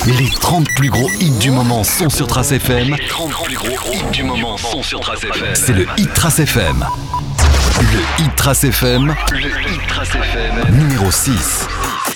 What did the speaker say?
Les 30 plus gros hits du moment sont sur Trace FM. Les 30 plus gros hits du moment sont sur Trace FM. C'est le Hit Trace FM. Le Hit Trace FM. Le Hit Trace FM. Numéro 6.